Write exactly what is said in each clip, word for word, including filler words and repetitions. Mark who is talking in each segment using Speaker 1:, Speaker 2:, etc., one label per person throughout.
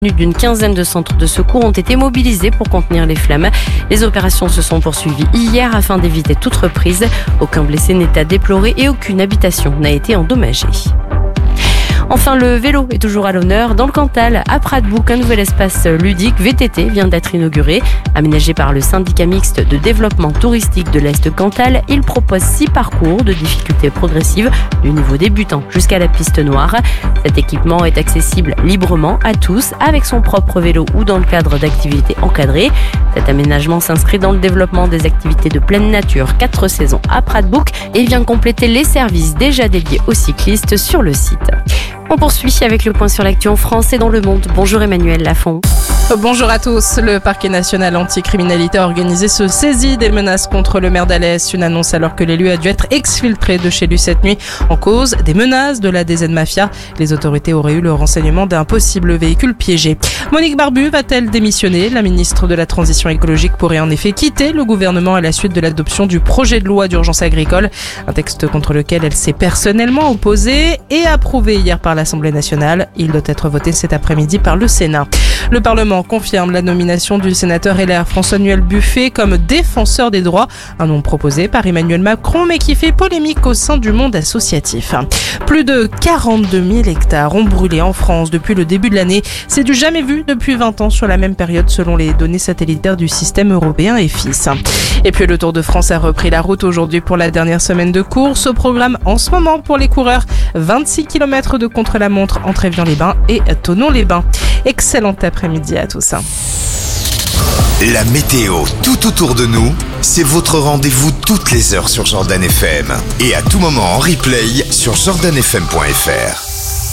Speaker 1: D'une quinzaine de centres de secours ont été mobilisés pour contenir les flammes. Les opérations se sont poursuivies hier afin d'éviter toute reprise. Aucun blessé n'est à déplorer et aucune habitation n'a été endommagée. Enfin, le vélo est toujours à l'honneur. Dans le Cantal, à Pradebouk, un nouvel espace ludique V T T vient d'être inauguré. Aménagé par le syndicat mixte de développement touristique de l'Est Cantal, il propose six parcours de difficulté progressive, du niveau débutant jusqu'à la piste noire. Cet équipement est accessible librement à tous, avec son propre vélo ou dans le cadre d'activités encadrées. Cet aménagement s'inscrit dans le développement des activités de pleine nature quatre saisons à Pradebouk et vient compléter les services déjà dédiés aux cyclistes sur le site. On poursuit avec le point sur l'actu en France et dans le monde. Bonjour Emmanuel Lafont.
Speaker 2: Bonjour à tous. Le parquet national anticriminalité a organisé ce saisie des menaces contre le maire d'Alès. Une annonce alors que l'élu a dû être exfiltré de chez lui cette nuit en cause des menaces de la D Z Mafia. Les autorités auraient eu le renseignement d'un possible véhicule piégé. Monique Barbu va-t-elle démissionner? La ministre de la Transition écologique pourrait en effet quitter le gouvernement à la suite de l'adoption du projet de loi d'urgence agricole. Un texte contre lequel elle s'est personnellement opposée et approuvé hier par l'Assemblée nationale. Il doit être voté cet après-midi par le Sénat. Le Parlement confirme la nomination du sénateur L R François-Noël Buffet comme défenseur des droits, un nom proposé par Emmanuel Macron mais qui fait polémique au sein du monde associatif. Plus de quarante-deux mille hectares ont brûlé en France depuis le début de l'année. C'est du jamais vu depuis vingt ans sur la même période selon les données satellitaires du système européen E F I S. Et puis le Tour de France a repris la route aujourd'hui pour la dernière semaine de course. Au programme en ce moment pour les coureurs, vingt-six kilomètres de contre-la-montre entre Évian-les-Bains et Thonon-les-Bains. Excellent après-midi à tous.
Speaker 3: La météo tout autour de nous, c'est votre rendez-vous toutes les heures sur Jordan F M et à tout moment en replay sur jordan f m point f r.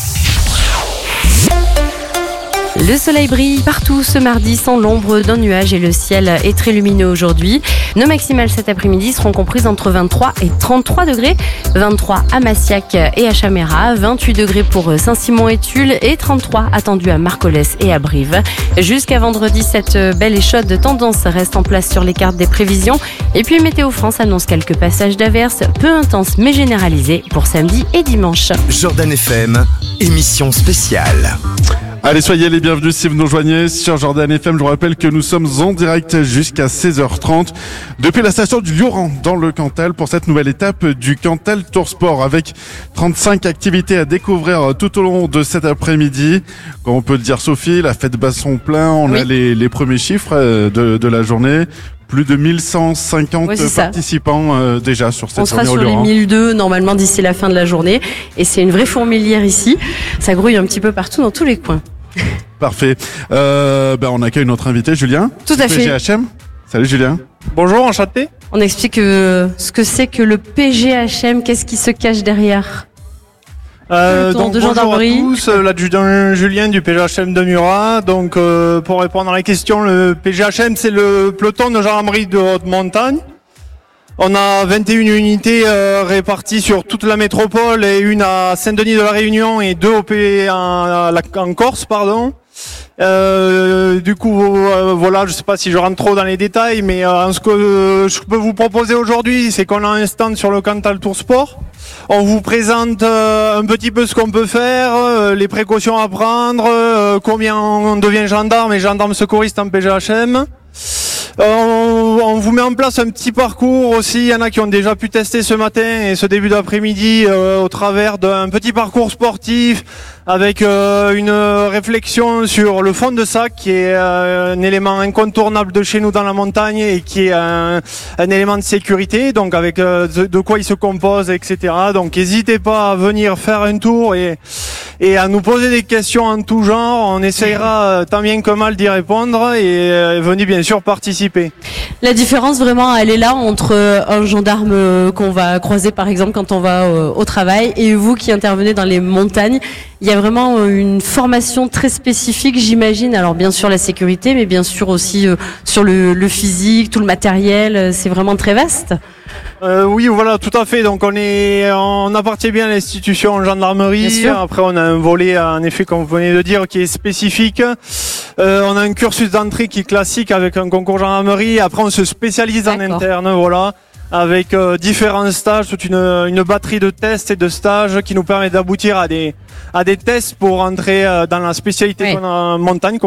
Speaker 1: Le soleil brille partout ce mardi sans l'ombre d'un nuage et le ciel est très lumineux aujourd'hui. Nos maximales cet après-midi seront comprises entre vingt-trois et trente-trois degrés. vingt-trois à Massiac et à Chaméra, vingt-huit degrés pour Saint-Simon-et-Tulle et trente-trois attendus à Marcollès et à Brive. Jusqu'à vendredi, cette belle et chaude tendance reste en place sur les cartes des prévisions. Et puis Météo France annonce quelques passages d'averses, peu intenses mais généralisés pour samedi et dimanche.
Speaker 3: Jordan F M, émission spéciale.
Speaker 4: Allez, soyez les bienvenus si vous nous rejoignez sur Jordan F M. Je vous rappelle que nous sommes en direct jusqu'à seize heures trente depuis la station du Lioran dans le Cantal pour cette nouvelle étape du Cantal Tour Sport avec trente-cinq activités à découvrir tout au long de cet après-midi. Comme on peut le dire, Sophie, la fête basson plein, on oui. a les, les premiers chiffres de, de la journée. Plus de mille cent cinquante ouais, participants euh, déjà sur cette journée au Lioran.
Speaker 1: On sera sur les mille deux normalement d'ici la fin de la journée. Et c'est une vraie fourmilière ici. Ça grouille un petit peu partout dans tous les coins.
Speaker 4: Parfait. Euh, ben on accueille notre invité Julien.
Speaker 1: Tout à fait.
Speaker 4: P G H M. Salut Julien.
Speaker 5: Bonjour, enchanté.
Speaker 1: On explique euh, ce que c'est que le P G H M. Qu'est-ce qui se cache derrière?
Speaker 5: Euh, donc de bonjour à tous, l'adjudant Julien du P G H M de Murat. Donc euh, pour répondre à la question, le P G H M c'est le peloton de gendarmerie de haute montagne. On a vingt et une unités euh, réparties sur toute la métropole et une à Saint-Denis de la Réunion et deux au P en, en Corse, pardon. Euh, du coup, euh, voilà, je sais pas si je rentre trop dans les détails, mais euh, ce que euh, je peux vous proposer aujourd'hui, c'est qu'on a un stand sur le Cantal Tour Sport. On vous présente euh, un petit peu ce qu'on peut faire, euh, les précautions à prendre, euh, combien on devient gendarme et gendarme secouriste en P G H M. Euh, on, on vous met en place un petit parcours aussi. Il y en a qui ont déjà pu tester ce matin et ce début d'après-midi euh, au travers d'un petit parcours sportif avec euh, une réflexion sur le fond de sac qui est euh, un élément incontournable de chez nous dans la montagne et qui est un, un élément de sécurité, donc avec euh, de, de quoi il se compose, et cetera. Donc n'hésitez pas à venir faire un tour et, et à nous poser des questions en tout genre. On essayera tant bien que mal d'y répondre et, et venez bien sûr participer.
Speaker 1: La différence vraiment, elle est là entre un gendarme qu'on va croiser par exemple quand on va au travail et vous qui intervenez dans les montagnes. Il y a vraiment une formation très spécifique, j'imagine. Alors bien sûr la sécurité, mais bien sûr aussi euh, sur le, le physique, tout le matériel. C'est vraiment très vaste.
Speaker 5: Euh, oui, voilà, tout à fait. Donc on est, on appartient bien à l'institution gendarmerie. Après, on a un volet, en effet, comme vous venez de dire, qui est spécifique. Euh, on a un cursus d'entrée qui est classique avec un concours gendarmerie. Après, on se spécialise en interne, voilà. avec euh, différents stages, toute une, une batterie de tests et de stages qui nous permet d'aboutir à des, à des tests pour entrer euh, dans la spécialité
Speaker 1: Oui.
Speaker 5: qu'on a en montagne.